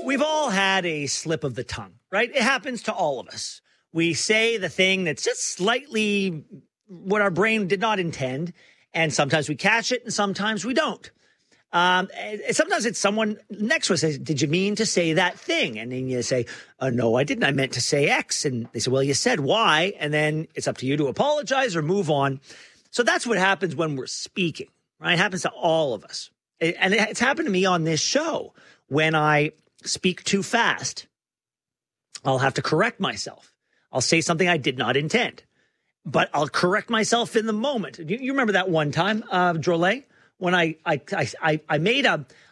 We've all had a slip of the tongue, right? It happens to all of us. We say the thing that's just slightly what our brain did not intend, and sometimes we catch it and sometimes we don't. Sometimes it's someone next to us says, did you mean to say that thing? And then you say, no, I didn't. I meant to say X. And they say, well, you said Y. And then it's up to you to apologize or move on. So that's what happens when we're speaking, right? It happens to all of us. And it's happened to me on this show. When I speak too fast, I'll have to correct myself. I'll say something I did not intend, but I'll correct myself in the moment. You remember that one time, Drolet, when I made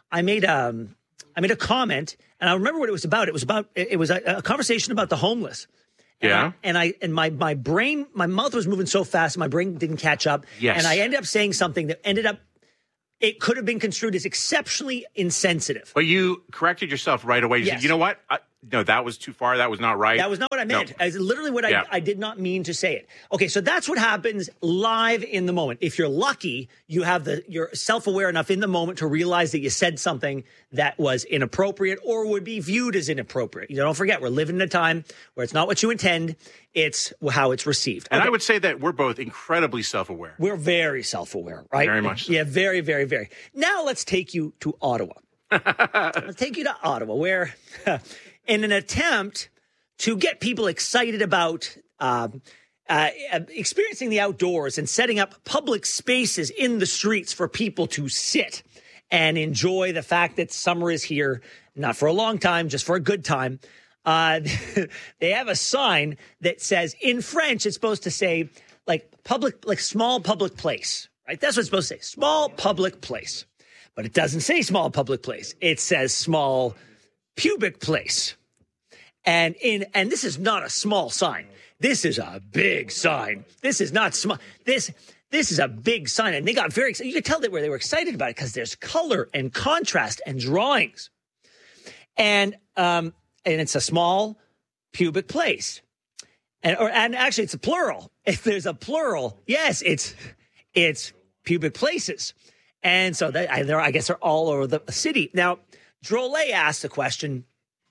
a comment, and I remember what it was about. It was a conversation about the homeless. Yeah. And my mouth was moving so fast, my brain didn't catch up. Yes. And I ended up saying something that it could have been construed as exceptionally insensitive. But you corrected yourself right away. You said, you know what? No, that was too far. That was not right. That was not what I meant. No. It's literally what I did not mean to say it. Okay, so that's what happens live in the moment. If you're lucky, you're self-aware enough in the moment to realize that you said something that was inappropriate or would be viewed as inappropriate. You know, don't forget, we're living in a time where it's not what you intend, it's how it's received. And I would say that we're both incredibly self-aware. We're very self-aware, right? Very much so. Yeah, very, very, very. Now let's take you to Ottawa. Let's take you to Ottawa, where in an attempt to get people excited about experiencing the outdoors and setting up public spaces in the streets for people to sit and enjoy the fact that summer is here, not for a long time, just for a good time. They have a sign that says, in French, it's supposed to say small public place, right? That's what it's supposed to say, small public place. But it doesn't say small public place. It says small pubic place. And this is not a small sign. This is a big sign. This is not small. This is a big sign. And they got very excited. You could tell they were excited about it because there's color and contrast and drawings. And it's a small pubic place. And actually it's a plural. If there's a plural, yes, it's pubic places. And so I guess they're all over the city. Now, Drolet asked the question,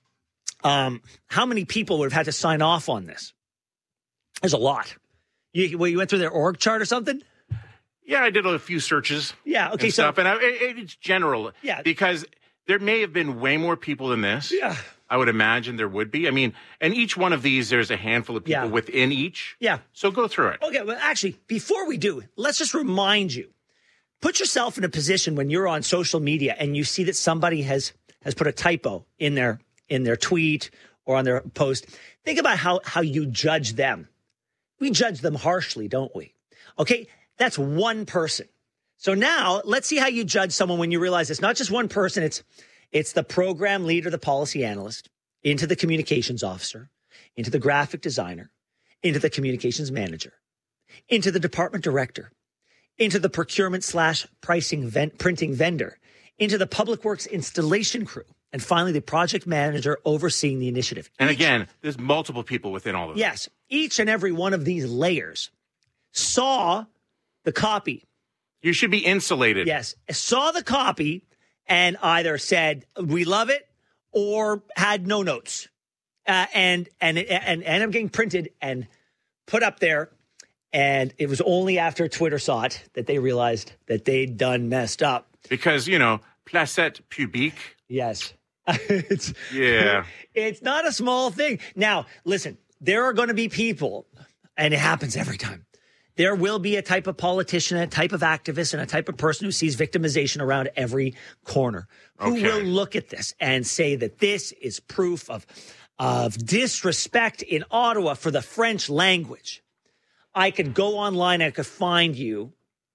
how many people would have had to sign off on this? There's a lot. You went through their org chart or something? Yeah, I did a few searches. Yeah, okay. And stuff, and it's general. Yeah. Because there may have been way more people than this. Yeah. I would imagine there would be. I mean, and each one of these, there's a handful of people within each. Yeah. So go through it. Okay, well, actually, before we do, let's just remind you. Put yourself in a position when you're on social media and you see that somebody has put a typo in their tweet or on their post. Think about how you judge them. We judge them harshly, don't we? Okay, that's one person. So now let's see how you judge someone when you realize it's not just one person. It's the program leader, the policy analyst, into the communications officer, into the graphic designer, into the communications manager, into the department director, into the procurement/pricing printing vendor, into the public works installation crew, and finally the project manager overseeing the initiative. And again, there's multiple people within all of them. Yes, each and every one of these layers saw the copy. You should be insulated. Yes, saw the copy and either said, we love it, or had no notes. And ended up getting printed and put up there. And it was only after Twitter saw it that they realized that they'd done messed up. Because, placette publique. Yes. It's not a small thing. Now, listen, there are going to be people, and it happens every time. There will be a type of politician, a type of activist, and a type of person who sees victimization around every corner who will look at this and say that this is proof of disrespect in Ottawa for the French language. I could go online. I could find you,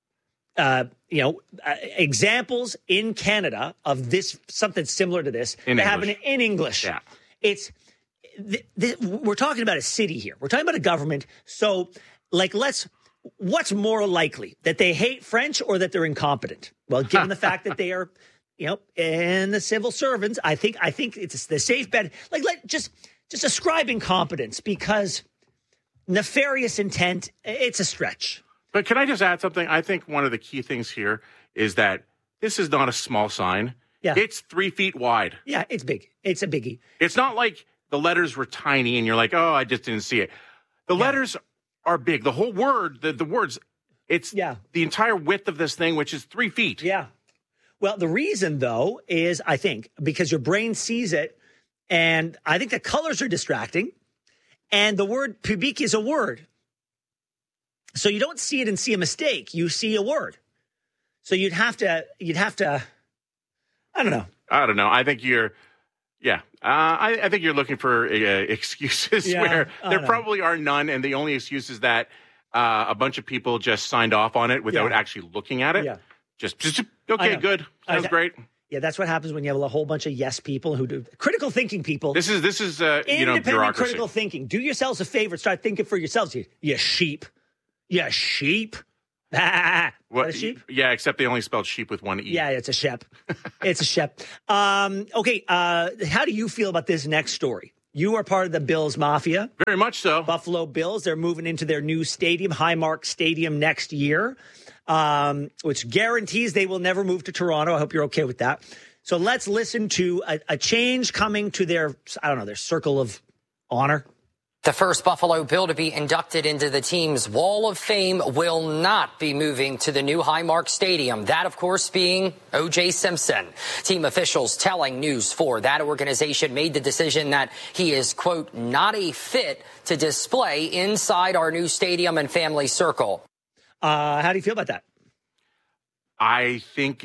examples in Canada of this, something similar to this that happened in English. Yeah. We're talking about a city here. We're talking about a government. So, what's more likely, that they hate French or that they're incompetent? Well, given the fact that they are, and the civil servants, I think it's the safe bet. Just ascribe incompetence, because nefarious intent, it's a stretch. But can I just add something? I think one of the key things here is that this is not a small sign. Yeah. It's 3 feet wide. Yeah, it's big. It's a biggie. It's not like the letters were tiny and you're like, oh, I just didn't see it. The letters are big. The whole word, the words, it's the entire width of this thing, which is 3 feet. Yeah. Well, the reason, though, is, I think, because your brain sees it, and I think the colors are distracting, and the word public is a word. So you don't see it and see a mistake. You see a word. So you'd have to, I don't know. I think you're, I think you're looking for excuses where there probably are none. And the only excuse is that a bunch of people just signed off on it without actually looking at it. Yeah. Just okay, good. Sounds great. Yeah, that's what happens when you have a whole bunch of yes people who do critical thinking people. This is independent bureaucracy. Critical thinking. Do yourselves a favor. Start thinking for yourselves. You sheep. You sheep. What, a sheep? Yeah, except they only spelled sheep with one E. Yeah, it's a shep. It's a shep. Okay, how do you feel about this next story? You are part of the Bills Mafia. Very much so. Buffalo Bills, they're moving into their new stadium, Highmark Stadium, next year, which guarantees they will never move to Toronto. I hope you're okay with that. So let's listen to a change coming to their circle of honor. The first Buffalo Bill to be inducted into the team's Wall of Fame will not be moving to the new Highmark Stadium. That, of course, being O.J. Simpson. Team officials telling News 4 that organization made the decision that he is, quote, not a fit to display inside our new stadium and family circle. How do you feel about that? I think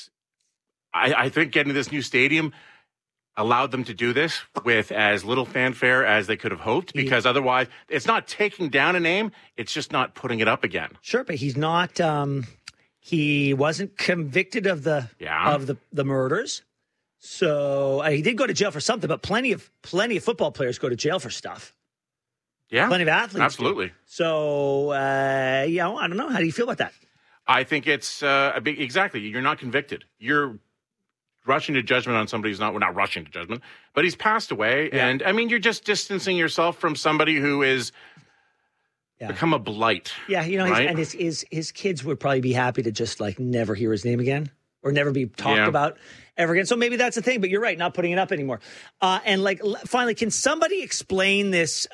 I think getting this new stadium allowed them to do this with as little fanfare as they could have hoped, because otherwise it's not taking down a name, it's just not putting it up again. Sure, but he's not he wasn't convicted of the murders. So he did go to jail for something, but plenty of football players go to jail for stuff. Yeah. Plenty of athletes. Absolutely. Do. So I don't know. How do you feel about that? I think it's exactly. You're not convicted. You're rushing to judgment on somebody who's not. We're not rushing to judgment, but he's passed away, and I mean, you're just distancing yourself from somebody who is become a blight. Yeah, right? his kids would probably be happy to just like never hear his name again or never be talked about ever again. So maybe that's the thing. But you're right, not putting it up anymore. And like finally, can somebody explain this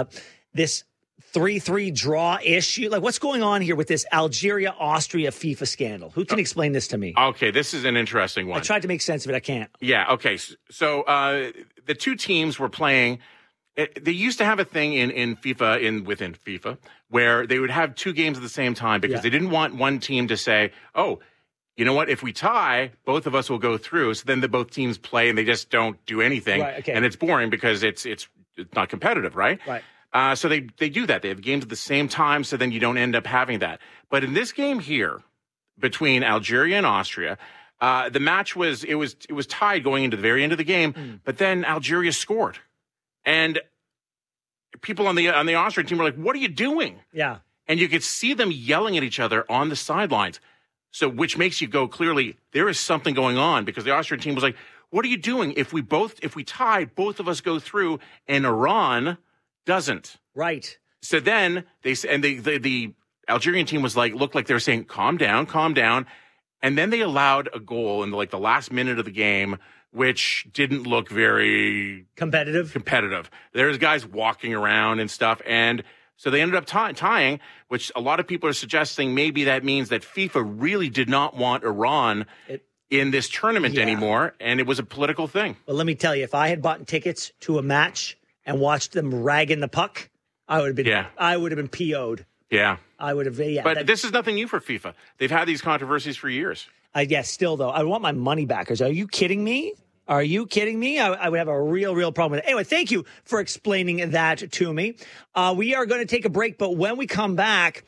3-3 draw issue? Like, what's going on here with this Algeria-Austria FIFA scandal? Who can explain this to me? Okay, this is an interesting one. I tried to make sense of it. I can't. Yeah, okay. So the two teams were playing. They used to have a thing in FIFA, within FIFA, where they would have two games at the same time because they didn't want one team to say, oh, you know what, if we tie, both of us will go through. So then both teams play and they just don't do anything. Right, okay. And it's boring because it's not competitive, right? Right. So they do that. They have games at the same time, so then you don't end up having that. But in this game here, between Algeria and Austria, the match was tied going into the very end of the game. But then Algeria scored, and people on the Austrian team were like, "What are you doing?" Yeah, and you could see them yelling at each other on the sidelines. So, which makes you go, clearly there is something going on, because the Austrian team was like, "What are you doing? If we tie, both of us go through, and Iran doesn't." Right. So then the Algerian team was like, looked like they were saying, calm down. And then they allowed a goal in the last minute of the game, which didn't look very competitive. There's guys walking around and stuff. And so they ended up tying, which a lot of people are suggesting maybe that means that FIFA really did not want Iran in this tournament anymore. And it was a political thing. Well, let me tell you, if I had bought tickets to a match and watched them ragging the puck, I would have been PO'd. Yeah. I would have, But this is nothing new for FIFA. They've had these controversies for years. Still, though, I want my money back. Are you kidding me? I would have a real problem with it. Anyway, thank you for explaining that to me. We are going to take a break, but when we come back,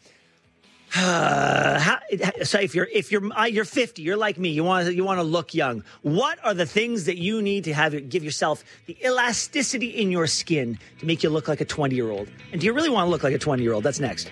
so if you're 50, you're like me, you want to look young. What are the things that you need to give yourself the elasticity in your skin to make you look like a 20-year-old? And do you really want to look like a 20-year-old? That's next.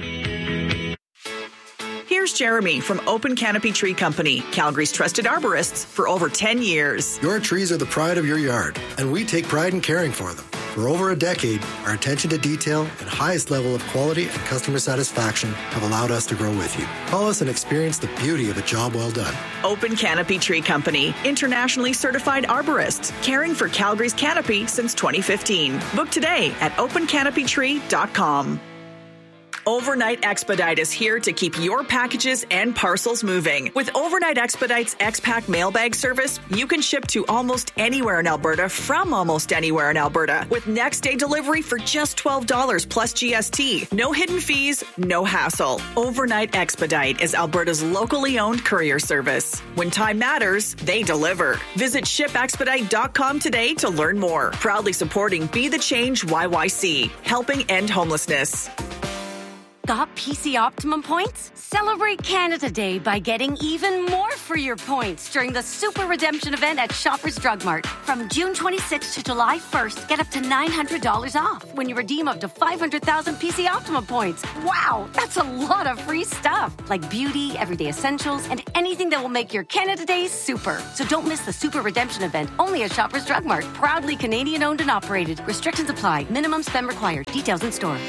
Here's Jeremy from Open Canopy Tree Company, Calgary's trusted arborists for over 10 years. Your trees are the pride of your yard, and we take pride in caring for them. For over a decade, our attention to detail and highest level of quality and customer satisfaction have allowed us to grow with you. Call us and experience the beauty of a job well done. Open Canopy Tree Company, internationally certified arborists, caring for Calgary's canopy since 2015. Book today at opencanopytree.com. Overnight Expedite is here to keep your packages and parcels moving. With Overnight Expedite's X-Pack mailbag service, you can ship to almost anywhere in Alberta from almost anywhere in Alberta with next day delivery for just $12 plus GST. No hidden fees, no hassle. Overnight Expedite is Alberta's locally owned courier service. When time matters, they deliver. Visit shipexpedite.com today to learn more. Proudly supporting Be the Change YYC, helping end homelessness. Got PC Optimum points? Celebrate Canada Day by getting even more for your points during the Super Redemption event at Shoppers Drug Mart. From June 26th to July 1st, get up to $900 off when you redeem up to 500,000 PC Optimum points. Wow, that's a lot of free stuff, like beauty, everyday essentials, and anything that will make your Canada Day super. So don't miss the Super Redemption event, only at Shoppers Drug Mart. Proudly Canadian owned and operated. Restrictions apply. Minimum spend required. Details in store.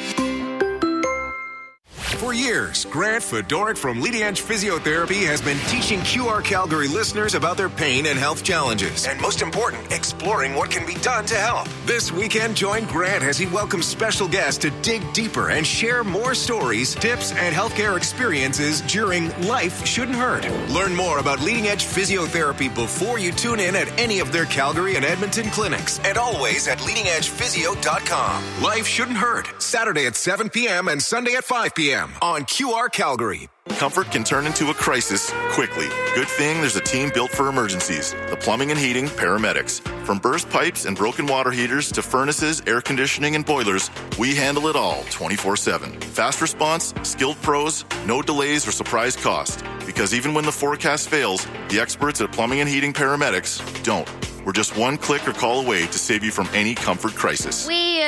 For years, Grant Fedoruk from Leading Edge Physiotherapy has been teaching QR Calgary listeners about their pain and health challenges. And most important, exploring what can be done to help. This weekend, join Grant as he welcomes special guests to dig deeper and share more stories, tips, and healthcare experiences during Life Shouldn't Hurt. Learn more about Leading Edge Physiotherapy before you tune in at any of their Calgary and Edmonton clinics. And always at leadingedgephysio.com. Life Shouldn't Hurt. Saturday at 7 p.m. and Sunday at 5 p.m. on QR Calgary. Comfort can turn into a crisis quickly. Good thing there's a team built for emergencies. The Plumbing and Heating Paramedics. From burst pipes and broken water heaters to furnaces, air conditioning, and boilers, we handle it all 24/7. Fast response, skilled pros, no delays or surprise cost. Because even when the forecast fails, the experts at Plumbing and Heating Paramedics don't. We're just one click or call away to save you from any comfort crisis.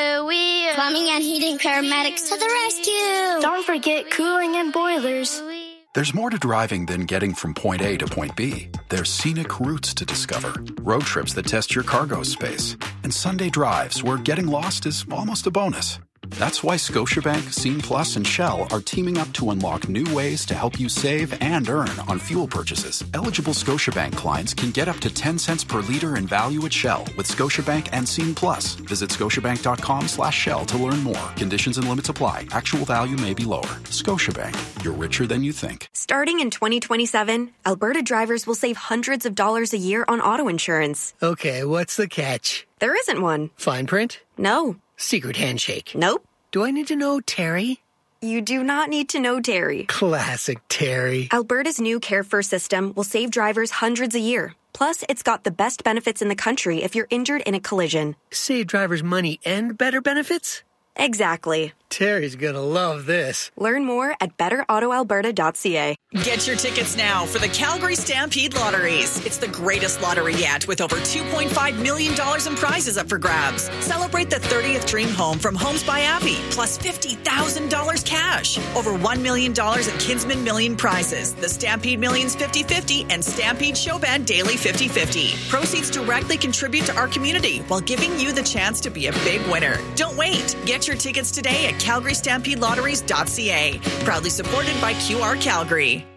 Plumbing and Heating Paramedics to the rescue. Don't forget cooling and boilers. There's more to driving than getting from point A to point B. There's scenic routes to discover, road trips that test your cargo space, and Sunday drives where getting lost is almost a bonus. That's why Scotiabank, Scene Plus, and Shell are teaming up to unlock new ways to help you save and earn on fuel purchases. Eligible Scotiabank clients can get up to 10 cents per liter in value at Shell with Scotiabank and Scene Plus. Visit scotiabank.com/Shell to learn more. Conditions and limits apply. Actual value may be lower. Scotiabank. You're richer than you think. Starting in 2027, Alberta drivers will save hundreds of dollars a year on auto insurance. Okay, what's the catch? There isn't one. Fine print? No. Secret handshake? Nope. Do I need to know Terry? You do not need to know Terry. Classic Terry. Alberta's new Care First system will save drivers hundreds a year. Plus, it's got the best benefits in the country if you're injured in a collision. Save drivers money and better benefits? Exactly. Terry's gonna love this. Learn more at betterautoalberta.ca. Get your tickets now for the Calgary Stampede Lotteries. It's the greatest lottery yet with over $2.5 million in prizes up for grabs. Celebrate the 30th dream home from Homes by Abbey, plus $50,000 cash. Over $1 million in Kinsman Million prizes. The Stampede Millions 50-50 and Stampede Showband Daily 50-50. Proceeds directly contribute to our community while giving you the chance to be a big winner. Don't wait. Get your tickets today at CalgaryStampedeLotteries.ca. Proudly supported by QR Calgary.